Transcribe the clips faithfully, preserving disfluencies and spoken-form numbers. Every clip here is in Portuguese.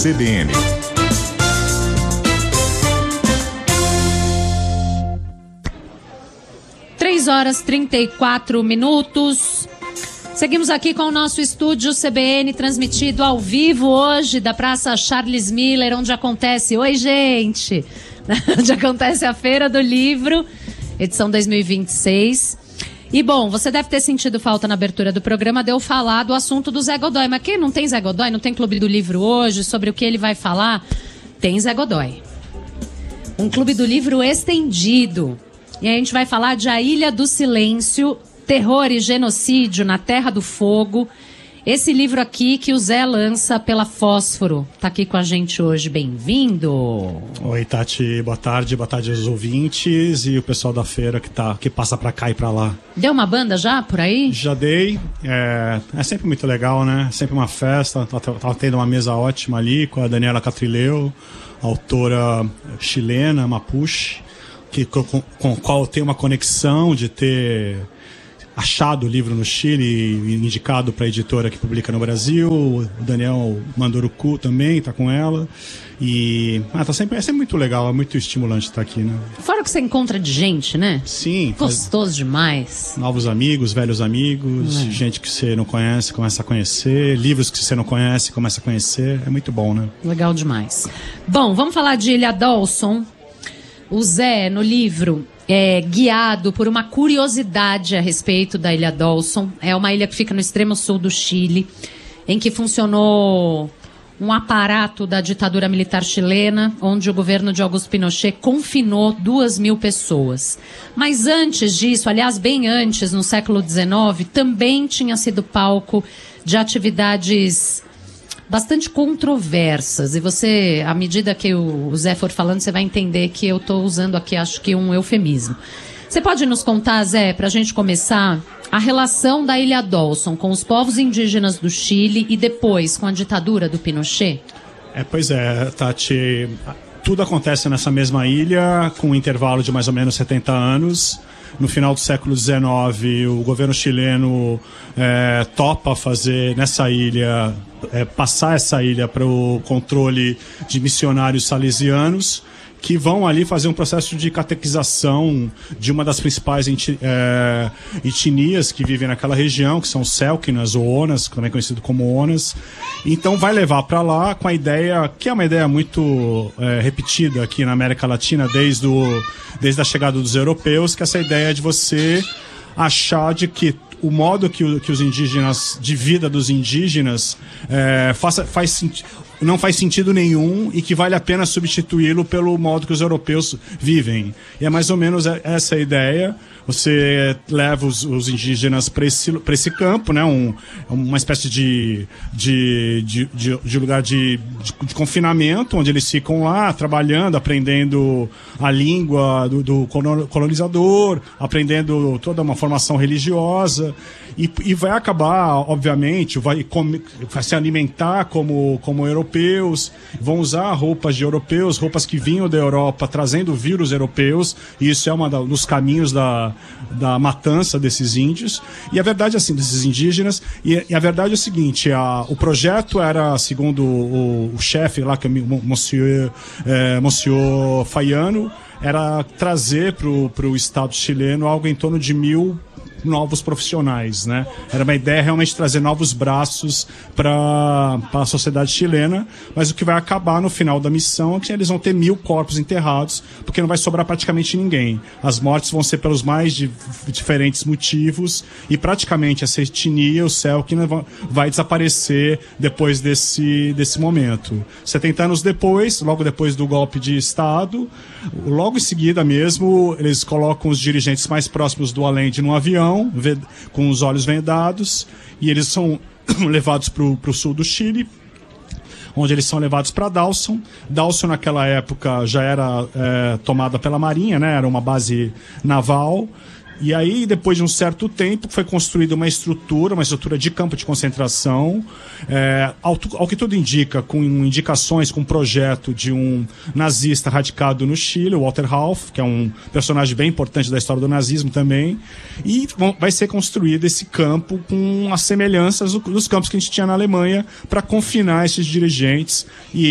C B N. três horas e trinta e quatro minutos. Seguimos aqui com o nosso estúdio C B N, transmitido ao vivo hoje da Praça Charles Miller, onde acontece... Oi, gente! Onde acontece a Feira do Livro, edição dois mil e vinte e seis. E, bom, você deve ter sentido falta na abertura do programa de eu falar do assunto do Zé Godoy. Mas quem não tem Zé Godoy, não tem Clube do Livro hoje, sobre o que ele vai falar, tem Zé Godoy. Um Clube do Livro estendido. E a gente vai falar de A Ilha do Silêncio, Terror e Genocídio na Terra do Fogo. Esse livro aqui que o Zé lança pela Fósforo. Tá aqui com a gente hoje, bem-vindo. Oi, Tati, boa tarde, boa tarde aos ouvintes e o pessoal da feira que, tá, que passa pra cá e pra lá. Deu uma banda já por aí? Já dei, é, é sempre muito legal, né? Sempre uma festa, tava tendo uma mesa ótima ali com a Daniela Catrileo, autora chilena, Mapuche, que, com, com a qual tem uma conexão de ter achado o livro no Chile e indicado para a editora que publica no Brasil. O Daniel Manduruku também está com ela. E ah, tá sempre, é sempre muito legal, é muito estimulante estar aqui, né? Fora que você encontra de gente, né? Sim. Gostoso demais. Novos amigos, velhos amigos, é. Gente que você não conhece, começa a conhecer, livros que você não conhece, começa a conhecer. É muito bom, né? Legal demais. Bom, vamos falar de Ilha Dawson. O Zé, no livro, é guiado por uma curiosidade a respeito da Ilha Dawson. É uma ilha que fica no extremo sul do Chile, em que funcionou um aparato da ditadura militar chilena, onde o governo de Augusto Pinochet confinou duas mil pessoas. Mas antes disso, aliás, bem antes, no século dezenove, também tinha sido palco de atividades bastante controversas, e você, à medida que o Zé for falando, você vai entender que eu estou usando aqui, acho que um eufemismo. Você pode nos contar, Zé, para a gente começar, a relação da Ilha Dawson com os povos indígenas do Chile e depois com a ditadura do Pinochet? É, pois é, Tati, tudo acontece nessa mesma ilha, com um intervalo de mais ou menos setenta anos. No final do século dezenove, o governo chileno é, topa fazer nessa ilha, é, passar essa ilha para o controle de missionários salesianos, que vão ali fazer um processo de catequização de uma das principais é, etnias que vivem naquela região, que são os Selknam, ou Onas, também conhecido como Onas. Então vai levar para lá com a ideia, que é uma ideia muito é, repetida aqui na América Latina desde, o, desde a chegada dos europeus, que é essa ideia de você achar de que o modo que, o, que os indígenas, de vida dos indígenas, é, faça, faz sentido, não faz sentido nenhum e que vale a pena substituí-lo pelo modo que os europeus vivem. E é mais ou menos essa a ideia. Você leva os, os indígenas para esse, para esse campo, né? um, uma espécie de, de, de, de, de lugar de, de, de confinamento, onde eles ficam lá trabalhando, aprendendo a língua do, do colonizador, aprendendo toda uma formação religiosa. E, e vai acabar, obviamente, vai, come, vai se alimentar como, como europeus, vão usar roupas de europeus, roupas que vinham da Europa trazendo vírus europeus, e isso é um dos caminhos da, da matança desses índios. E a verdade, assim, desses indígenas, e, e a verdade é o seguinte, a, o projeto era, segundo o, o chefe lá, que é o Monsieur, é, Monsieur Faiano, era trazer para o Estado chileno algo em torno de mil novos profissionais, né? Era uma ideia realmente trazer novos braços para a sociedade chilena, mas o que vai acabar no final da missão é que eles vão ter mil corpos enterrados, porque não vai sobrar praticamente ninguém. As mortes vão ser pelos mais de, diferentes motivos e praticamente essa etnia, o Selknam, vai desaparecer depois desse, desse momento. setenta anos depois, logo depois do golpe de Estado, logo em seguida mesmo, eles colocam os dirigentes mais próximos do Allende num avião, com os olhos vendados, e eles são levados para o sul do Chile, onde eles são levados para Dawson. Dawson naquela época já era é, tomada pela Marinha, né? Era uma base naval, E aí, depois de um certo tempo, foi construída uma estrutura, uma estrutura de campo de concentração, é, ao, ao que tudo indica, com indicações, com um projeto de um nazista radicado no Chile, o Walter Hauff, que é um personagem bem importante da história do nazismo também, e vai ser construído esse campo com as semelhanças dos campos que a gente tinha na Alemanha para confinar esses dirigentes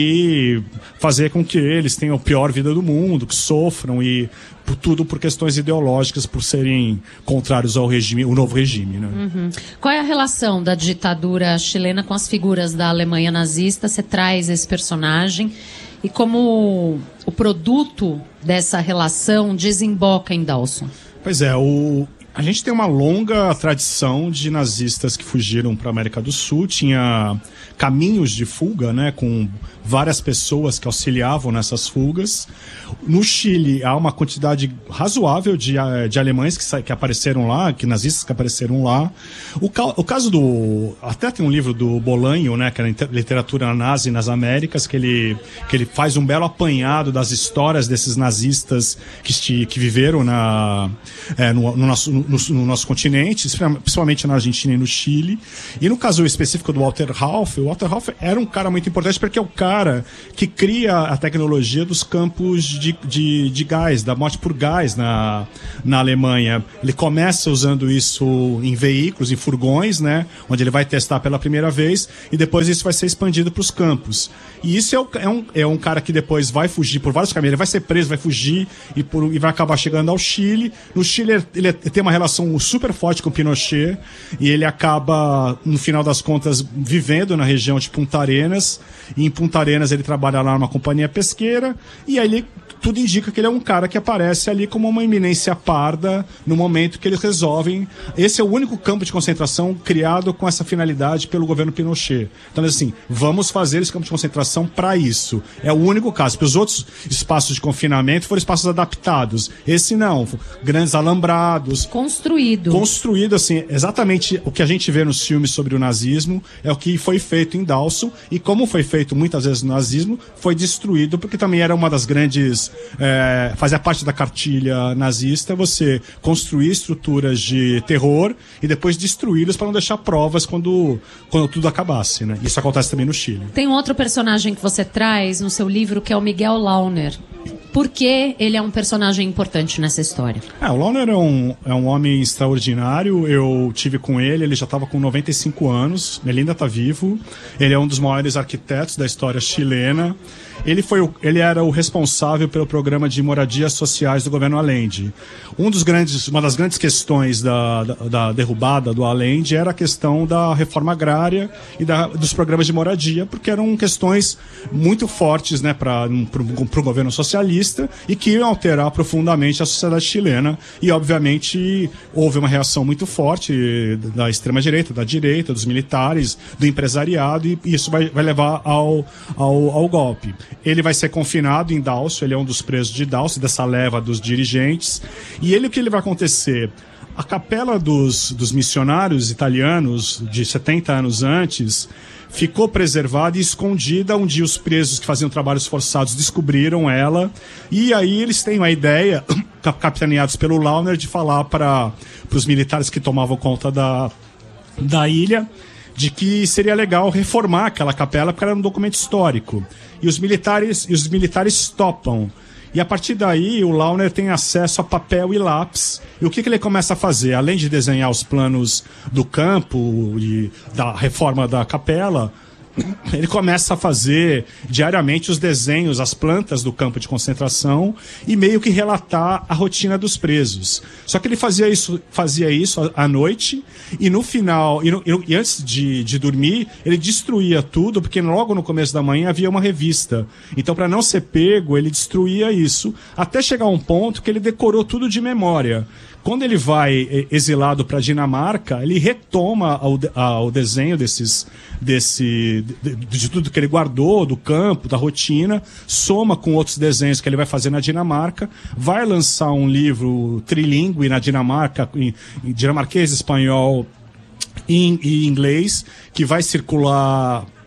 e fazer com que eles tenham a pior vida do mundo, que sofram e por tudo por questões ideológicas, por serem contrários ao regime, o novo regime, né? Uhum. Qual é a relação da ditadura chilena com as figuras da Alemanha nazista? Você traz esse personagem e como o produto dessa relação desemboca em Dawson? Pois é, o... a gente tem uma longa tradição de nazistas que fugiram para a América do Sul, tinha caminhos de fuga, né, com várias pessoas que auxiliavam nessas fugas. No Chile há uma quantidade razoável de, de alemães que, que apareceram lá, que nazistas que apareceram lá. O, o caso do... até tem um livro do Bolanho, né, que é a literatura nazi nas Américas, que ele, que ele faz um belo apanhado das histórias desses nazistas que, que viveram na, é, no, no, nosso, no, no nosso continente, principalmente na Argentina e no Chile. E no caso específico do Walter Hauff, o Walter Hauff era um cara muito importante porque é o cara que cria a tecnologia dos campos de, de, de gás, da morte por gás na, na Alemanha. Ele começa usando isso em veículos, em furgões, né, onde ele vai testar pela primeira vez e depois isso vai ser expandido para os campos. E isso é, o, é, um, é um cara que depois vai fugir por vários caminhos. Ele vai ser preso, vai fugir e, por, e vai acabar chegando ao Chile. No Chile ele, ele tem uma relação super forte com o Pinochet e ele acaba, no final das contas, vivendo na região de Punta Arenas. E em Punta Arenas ele trabalha lá numa companhia pesqueira e aí ele, tudo indica que ele é um cara que aparece ali como uma eminência parda no momento que eles resolvem. Esse é o único campo de concentração criado com essa finalidade pelo governo Pinochet. Então, assim, vamos fazer esse campo de concentração para isso. É o único caso, porque os outros espaços de confinamento foram espaços adaptados. Esse não, grandes alambrados. Construído. Construído, assim, exatamente o que a gente vê nos filmes sobre o nazismo é o que foi feito em Dawson e como foi feito muitas vezes no nazismo, foi destruído porque também era uma das grandes... É, fazia parte da cartilha nazista você construir estruturas de terror e depois destruí-los para não deixar provas quando, quando tudo acabasse, né? Isso acontece também no Chile. Tem um outro personagem que você traz no seu livro que é o Miguel Launer. Por que ele é um personagem importante nessa história? É, o Launer é um, é um homem extraordinário. Eu tive com ele, ele já estava com noventa e cinco anos, ele ainda está vivo. Ele é um dos maiores arquitetos da história chilena. Ele, foi o, ele era o responsável pelo programa de moradias sociais do governo Allende. Um dos grandes, uma das grandes questões da, da, da derrubada do Allende era a questão da reforma agrária e da, dos programas de moradia, porque eram questões muito fortes, né, para o governo socialista e que iam alterar profundamente a sociedade chilena. E, obviamente, houve uma reação muito forte da extrema-direita, da direita, dos militares, do empresariado, e isso vai, vai levar ao, ao, ao golpe. Ele vai ser confinado em Dawson, ele é um dos presos de Dawson, dessa leva dos dirigentes. E ele, o que ele vai acontecer? A capela dos, dos missionários italianos, de setenta anos antes, ficou preservada e escondida. Um dia os presos que faziam trabalhos forçados descobriram ela. E aí eles têm uma ideia, capitaneados pelo Launer, de falar para os militares que tomavam conta da, da ilha, de que seria legal reformar aquela capela, porque era um documento histórico. E os militares, e os militares topam. E a partir daí o Launer tem acesso a papel e lápis. E o que, que ele começa a fazer? Além de desenhar os planos do campo e da reforma da capela, ele começa a fazer diariamente os desenhos, as plantas do campo de concentração e meio que relatar a rotina dos presos. Só que ele fazia isso, fazia isso à noite e no final, e, no, e antes de, de dormir, ele destruía tudo, porque logo no começo da manhã havia uma revista. Então, para não ser pego, ele destruía isso, até chegar a um ponto que ele decorou tudo de memória. Quando ele vai exilado para a Dinamarca, ele retoma ao, ao desenho desses, desse, de, de tudo que ele guardou, do campo, da rotina, soma com outros desenhos que ele vai fazer na Dinamarca, vai lançar um livro trilingue na Dinamarca, em, em dinamarquês, espanhol e, e inglês, que vai circular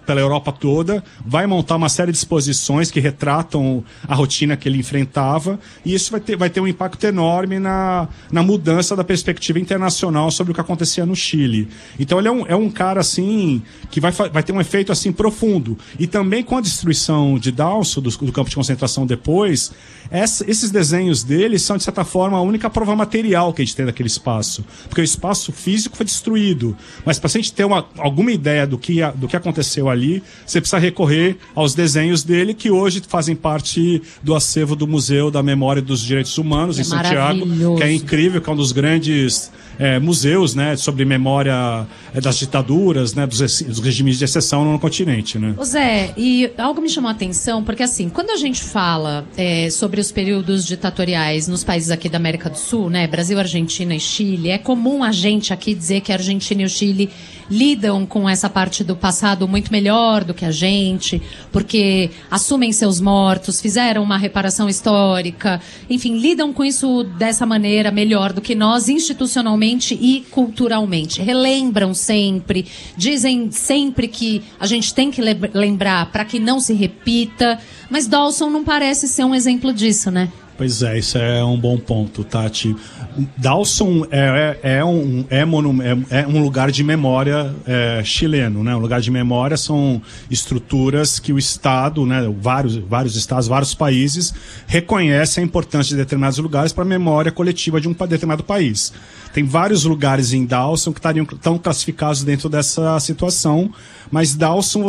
pela Europa toda, vai montar uma série de exposições que retratam a rotina que ele enfrentava, e isso vai ter, vai ter um impacto enorme na, na mudança da perspectiva internacional sobre o que acontecia no Chile. Então ele é um, é um cara assim que vai, vai ter um efeito assim profundo. E também com a destruição de Dawson, do, do campo de concentração depois, essa, esses desenhos dele são, de certa forma, a única prova material que a gente tem daquele espaço. Porque o espaço físico foi destruído. Mas para a gente ter uma, alguma ideia do que, do que aconteceu ali, você precisa recorrer aos desenhos dele, que hoje fazem parte do acervo do Museu da Memória e dos Direitos Humanos, é em Santiago, que é incrível, que é um dos grandes é, museus, né, sobre memória é, das ditaduras, né, dos, dos regimes de exceção no continente. Né? Ô Zé, e algo me chamou a atenção, porque assim, quando a gente fala é, sobre os períodos ditatoriais nos países aqui da América do Sul, né, Brasil, Argentina e Chile, é comum a gente aqui dizer que a Argentina e o Chile lidam com essa parte do passado muito melhor do que a gente, porque assumem seus mortos, fizeram uma reparação histórica, enfim, lidam com isso dessa maneira melhor do que nós, institucionalmente e culturalmente. Relembram sempre, dizem sempre que a gente tem que lembrar para que não se repita, mas Dawson não parece ser um exemplo disso, né? Pois é, isso é um bom ponto, Tati. Dawson é, é, é, um, é, monu, é, é um lugar de memória é, chileno, né? Um lugar de memória são estruturas que o Estado, né, vários, vários estados, vários países reconhecem a importância de determinados lugares para a memória coletiva de um determinado país. Tem vários lugares em Dawson que estariam, estão classificados dentro dessa situação, mas Dawson